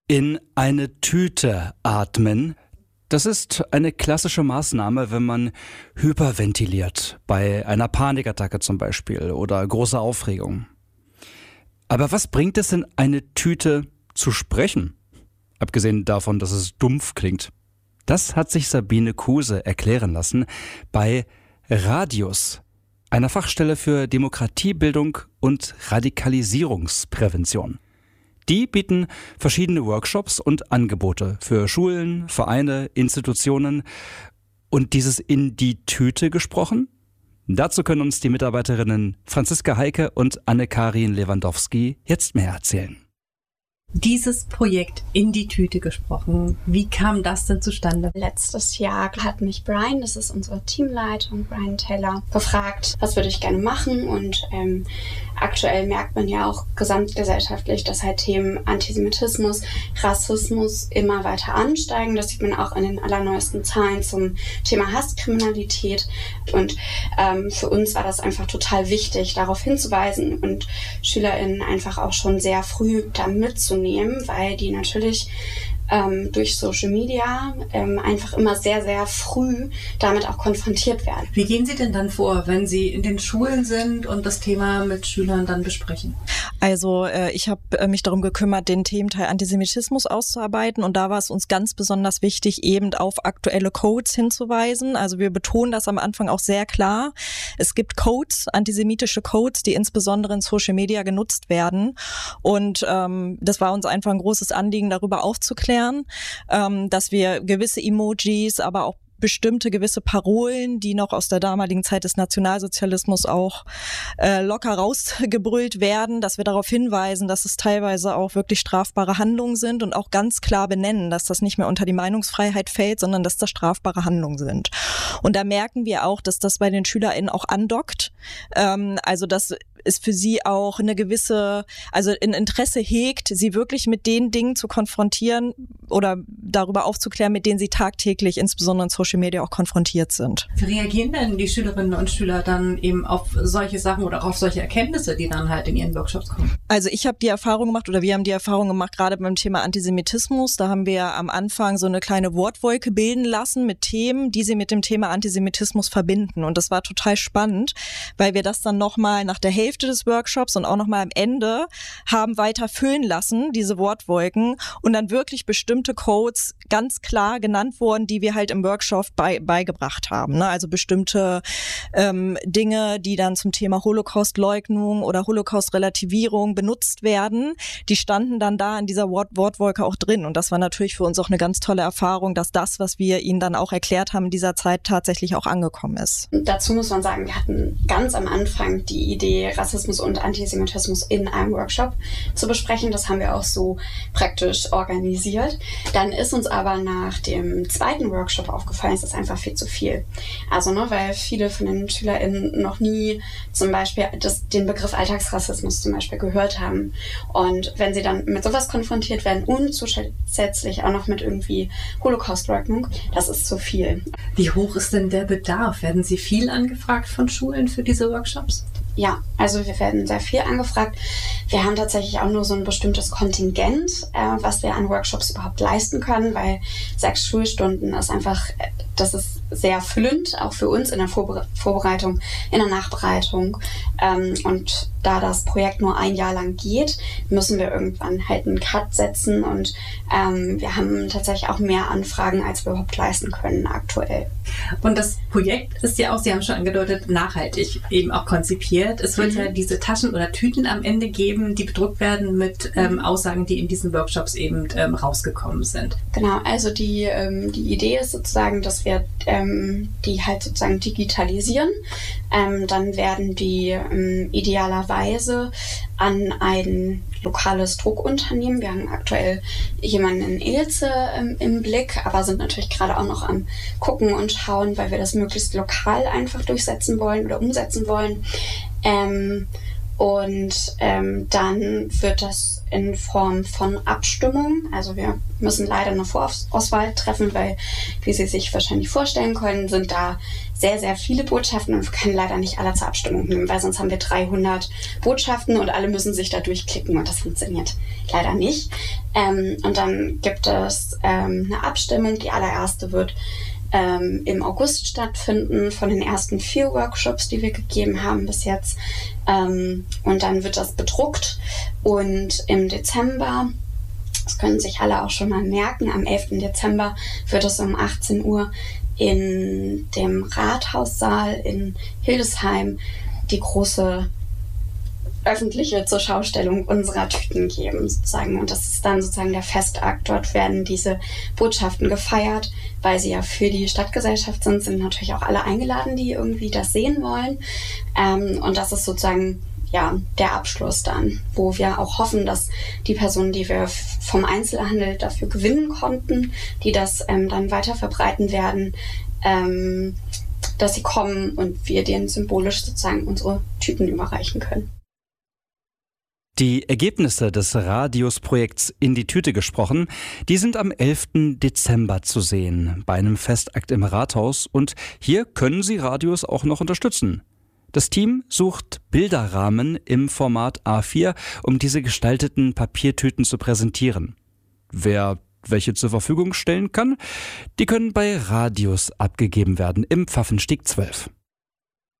In eine Tüte atmen. Das ist eine klassische Maßnahme, wenn man hyperventiliert, bei einer Panikattacke zum Beispiel oder großer Aufregung. Aber was bringt es in eine Tüte zu sprechen? Abgesehen davon, dass es dumpf klingt. Das hat sich Sabine Kuse erklären lassen bei Radius, einer Fachstelle für Demokratiebildung und Radikalisierungsprävention. Die bieten verschiedene Workshops und Angebote für Schulen, Vereine, Institutionen. Und dieses in die Tüte gesprochen? Dazu können uns die Mitarbeiterinnen Franziska Heike und Anne-Karin Lewandowski jetzt mehr erzählen. Dieses Projekt in die Tüte gesprochen, wie kam das denn zustande? Letztes Jahr hat mich Brian, das ist unsere Teamleitung, Brian Taylor, gefragt, was würde ich gerne machen, und aktuell merkt man ja auch gesamtgesellschaftlich, dass halt Themen Antisemitismus, Rassismus immer weiter ansteigen. Das sieht man auch in den allerneuesten Zahlen zum Thema Hasskriminalität, und für uns war das einfach total wichtig, darauf hinzuweisen und SchülerInnen einfach auch schon sehr früh da mitzunehmen, weil die natürlich durch Social Media einfach immer sehr, sehr früh damit auch konfrontiert werden. Wie gehen Sie denn dann vor, wenn Sie in den Schulen sind und das Thema mit Schülern dann besprechen? Also ich habe mich darum gekümmert, den Thementeil Antisemitismus auszuarbeiten, und da war es uns ganz besonders wichtig, eben auf aktuelle Codes hinzuweisen. Also wir betonen das am Anfang auch sehr klar. Es gibt Codes, antisemitische Codes, die insbesondere in Social Media genutzt werden, und das war uns einfach ein großes Anliegen, darüber aufzuklären, dass wir gewisse Emojis, aber auch bestimmte gewisse Parolen, die noch aus der damaligen Zeit des Nationalsozialismus auch locker rausgebrüllt werden, dass wir darauf hinweisen, dass es teilweise auch wirklich strafbare Handlungen sind, und auch ganz klar benennen, dass das nicht mehr unter die Meinungsfreiheit fällt, sondern dass das strafbare Handlungen sind. Und da merken wir auch, dass das bei den SchülerInnen auch andockt. Also dass es für sie auch eine gewisse, also ein Interesse hegt, sie wirklich mit den Dingen zu konfrontieren oder darüber aufzuklären, mit denen sie tagtäglich, insbesondere in Social Media, auch konfrontiert sind. Wie reagieren denn die Schülerinnen und Schüler dann eben auf solche Sachen oder auf solche Erkenntnisse, die dann halt in ihren Workshops kommen? Also ich habe die Erfahrung gemacht, oder wir haben die Erfahrung gemacht, gerade beim Thema Antisemitismus, da haben wir am Anfang so eine kleine Wortwolke bilden lassen mit Themen, die sie mit dem Thema Antisemitismus verbinden, und das war total spannend, weil wir das dann nochmal nach der Hälfte des Workshops und auch nochmal am Ende haben weiter füllen lassen, diese Wortwolken, und dann wirklich bestimmte Codes ganz klar genannt wurden, die wir halt im Workshop beigebracht haben. Ne? Also bestimmte Dinge, die dann zum Thema Holocaust-Leugnung oder Holocaust-Relativierung benutzt werden, die standen dann da in dieser Wortwolke auch drin, und das war natürlich für uns auch eine ganz tolle Erfahrung, dass das, was wir ihnen dann auch erklärt haben in dieser Zeit, tatsächlich auch angekommen ist. Dazu muss man sagen, wir hatten ganz am Anfang die Idee, Rassismus und Antisemitismus in einem Workshop zu besprechen. Das haben wir auch so praktisch organisiert. Dann ist uns aber nach dem zweiten Workshop aufgefallen, es ist einfach viel zu viel. Also weil viele von den SchülerInnen noch nie zum Beispiel den Begriff Alltagsrassismus zum Beispiel gehört haben. Und wenn sie dann mit sowas konfrontiert werden und zusätzlich auch noch mit irgendwie Holocaust-Leugnung, das ist zu viel. Wie hoch ist denn der Bedarf? Werden Sie viel angefragt von Schulen für diese Workshops? Ja, also wir werden sehr viel angefragt. Wir haben tatsächlich auch nur so ein bestimmtes Kontingent, was wir an Workshops überhaupt leisten können, weil 6 Schulstunden ist einfach, das ist sehr füllend, auch für uns in der Vorbereitung, in der Nachbereitung. Und da das Projekt nur ein Jahr lang geht, müssen wir irgendwann halt einen Cut setzen, und wir haben tatsächlich auch mehr Anfragen, als wir überhaupt leisten können aktuell. Und das Projekt ist ja auch, Sie haben schon angedeutet, nachhaltig eben auch konzipiert. Es wird ja diese Taschen oder Tüten am Ende geben, die bedruckt werden mit Aussagen, die in diesen Workshops eben rausgekommen sind. Genau, also die Idee ist sozusagen, dass wir die halt sozusagen digitalisieren. Dann werden die idealerweise an ein lokales Druckunternehmen. Wir haben aktuell jemanden in Ilze im Blick, aber sind natürlich gerade auch noch am Gucken und Schauen, weil wir das möglichst lokal einfach durchsetzen wollen oder umsetzen wollen. Dann wird das in Form von Abstimmung, also wir müssen leider eine Vorauswahl treffen, weil, wie Sie sich wahrscheinlich vorstellen können, sind da sehr, sehr viele Botschaften, und wir können leider nicht alle zur Abstimmung nehmen, weil sonst haben wir 300 Botschaften und alle müssen sich da durchklicken, und das funktioniert leider nicht. Und dann gibt es eine Abstimmung. Die allererste wird im August stattfinden von den ersten 4 Workshops, die wir gegeben haben bis jetzt. Und dann wird das bedruckt. Und im Dezember, das können sich alle auch schon mal merken, am 11. Dezember wird es um 18 Uhr in dem Rathaussaal in Hildesheim die große öffentliche Zurschaustellung unserer Tüten geben, sozusagen. Und das ist dann sozusagen der Festakt. Dort werden diese Botschaften gefeiert, weil sie ja für die Stadtgesellschaft sind natürlich auch alle eingeladen, die irgendwie das sehen wollen. Und das ist sozusagen der Abschluss dann, wo wir auch hoffen, dass die Personen, die wir vom Einzelhandel dafür gewinnen konnten, die das dann weiter verbreiten werden, dass sie kommen und wir denen symbolisch sozusagen unsere Tüten überreichen können. Die Ergebnisse des Radius-Projekts In die Tüte gesprochen, die sind am 11. Dezember zu sehen, bei einem Festakt im Rathaus. Und hier können Sie Radius auch noch unterstützen. Das Team sucht Bilderrahmen im Format A4, um diese gestalteten Papiertüten zu präsentieren. Wer welche zur Verfügung stellen kann, die können bei Radius abgegeben werden im Pfaffenstieg 12.